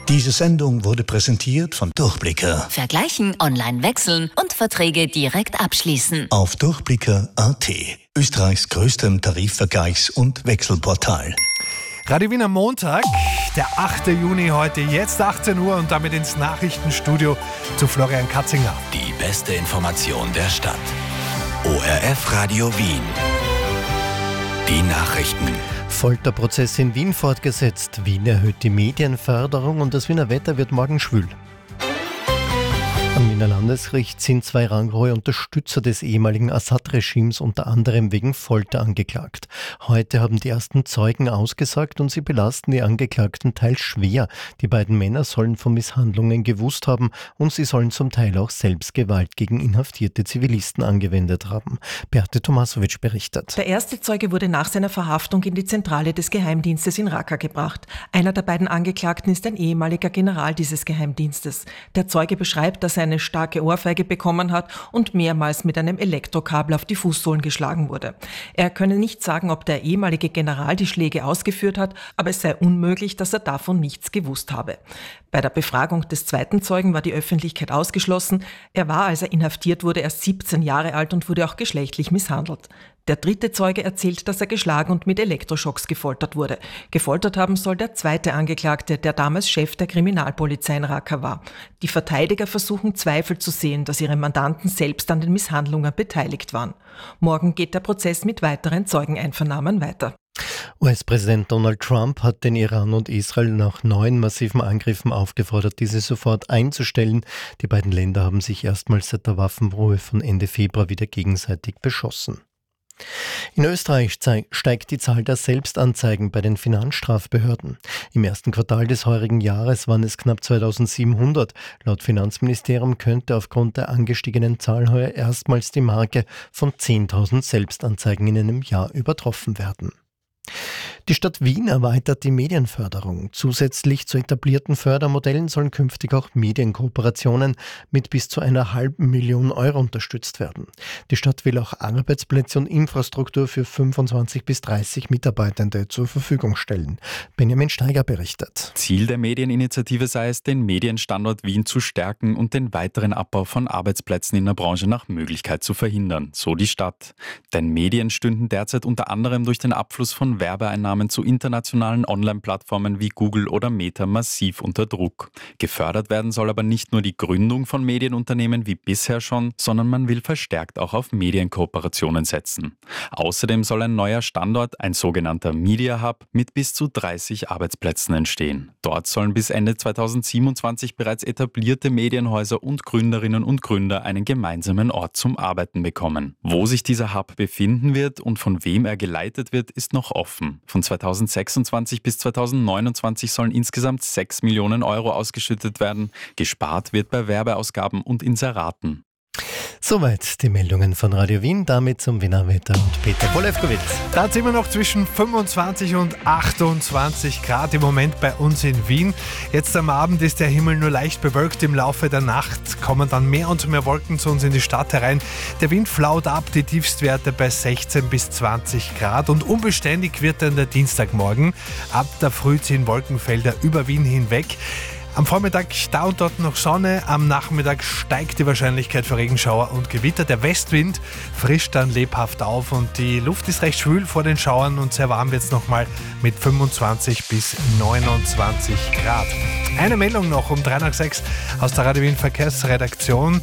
Diese Sendung wurde präsentiert von Durchblicker. Vergleichen, online wechseln und Verträge direkt abschließen. Auf durchblicker.at. Österreichs größtem Tarifvergleichs- und Wechselportal. Radio Wien am Montag, der 8. Juni heute, jetzt 18 Uhr und damit ins Nachrichtenstudio zu Florian Katzinger. Die beste Information der Stadt. ORF Radio Wien. Die Nachrichten. Folterprozess in Wien fortgesetzt. Wien erhöht die Medienförderung und das Wiener Wetter wird morgen schwül. Am Wiener Landesgericht sind 2 ranghohe Unterstützer des ehemaligen Assad-Regimes unter anderem wegen Folter angeklagt. Heute haben die ersten Zeugen ausgesagt und sie belasten die Angeklagten teils schwer. Die beiden Männer sollen von Misshandlungen gewusst haben und sie sollen zum Teil auch selbst Gewalt gegen inhaftierte Zivilisten angewendet haben. Beate Tomasovic berichtet. Der erste Zeuge wurde nach seiner Verhaftung in die Zentrale des Geheimdienstes in Raqqa gebracht. Einer der beiden Angeklagten ist ein ehemaliger General dieses Geheimdienstes. Der Zeuge beschreibt, dass er eine starke Ohrfeige bekommen hat und mehrmals mit einem Elektrokabel auf die Fußsohlen geschlagen wurde. Er könne nicht sagen, ob der ehemalige General die Schläge ausgeführt hat, aber es sei unmöglich, dass er davon nichts gewusst habe. Bei der Befragung des zweiten Zeugen war die Öffentlichkeit ausgeschlossen. Er war, als er inhaftiert wurde, erst 17 Jahre alt und wurde auch geschlechtlich misshandelt. Der dritte Zeuge erzählt, dass er geschlagen und mit Elektroschocks gefoltert wurde. Gefoltert haben soll der zweite Angeklagte, der damals Chef der Kriminalpolizei in Raqqa war. Die Verteidiger versuchen Zweifel zu sehen, dass ihre Mandanten selbst an den Misshandlungen beteiligt waren. Morgen geht der Prozess mit weiteren Zeugeneinvernahmen weiter. US-Präsident Donald Trump hat den Iran und Israel nach 9 massiven Angriffen aufgefordert, diese sofort einzustellen. Die beiden Länder haben sich erstmals seit der Waffenruhe von Ende Februar wieder gegenseitig beschossen. In Österreich steigt die Zahl der Selbstanzeigen bei den Finanzstrafbehörden. Im ersten Quartal des heurigen Jahres waren es knapp 2700. Laut Finanzministerium könnte aufgrund der angestiegenen Zahl heuer erstmals die Marke von 10.000 Selbstanzeigen in einem Jahr übertroffen werden. Die Stadt Wien erweitert die Medienförderung. Zusätzlich zu etablierten Fördermodellen sollen künftig auch Medienkooperationen mit bis zu 500.000 Euro unterstützt werden. Die Stadt will auch Arbeitsplätze und Infrastruktur für 25 bis 30 Mitarbeitende zur Verfügung stellen. Benjamin Steiger berichtet. Ziel der Medieninitiative sei es, den Medienstandort Wien zu stärken und den weiteren Abbau von Arbeitsplätzen in der Branche nach Möglichkeit zu verhindern, so die Stadt. Denn Medien stünden derzeit unter anderem durch den Abfluss von Werbeeinnahmen zu internationalen Online-Plattformen wie Google oder Meta massiv unter Druck. Gefördert werden soll aber nicht nur die Gründung von Medienunternehmen wie bisher schon, sondern man will verstärkt auch auf Medienkooperationen setzen. Außerdem soll ein neuer Standort, ein sogenannter Media Hub, mit bis zu 30 Arbeitsplätzen entstehen. Dort sollen bis Ende 2027 bereits etablierte Medienhäuser und Gründerinnen und Gründer einen gemeinsamen Ort zum Arbeiten bekommen. Wo sich dieser Hub befinden wird und von wem er geleitet wird, ist noch offen. Von 2026 bis 2029 sollen insgesamt 6 Millionen Euro ausgeschüttet werden. Gespart wird bei Werbeausgaben und Inseraten. Soweit die Meldungen von Radio Wien, damit zum Wiener Wetter und Peter Polewkowitz. Da sind wir noch zwischen 25 und 28 Grad im Moment bei uns in Wien. Jetzt am Abend ist der Himmel nur leicht bewölkt. Im Laufe der Nacht kommen dann mehr und mehr Wolken zu uns in die Stadt herein. Der Wind flaut ab, die Tiefstwerte bei 16 bis 20 Grad. Und unbeständig wird dann der Dienstagmorgen. Ab der Früh ziehen Wolkenfelder über Wien hinweg. Am Vormittag da und dort noch Sonne, am Nachmittag steigt die Wahrscheinlichkeit für Regenschauer und Gewitter. Der Westwind frischt dann lebhaft auf und die Luft ist recht schwül vor den Schauern und sehr warm wird es nochmal mit 25 bis 29 Grad. Eine Meldung noch um 3 nach 6 aus der Radio Wien Verkehrsredaktion.